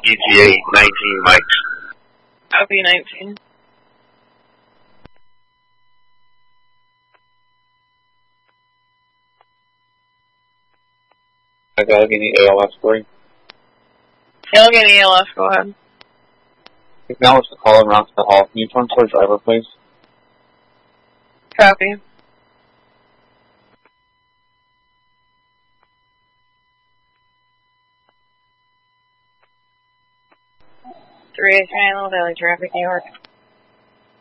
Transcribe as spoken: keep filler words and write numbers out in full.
E T A nineteen, Mike. Copy nineteen. I got any A L S for you. Allegheny A L S, go ahead. Acknowledge the call and route to the hall. Can you turn to our driver, please? Copy. three eight Channel, Daily Traffic, New York.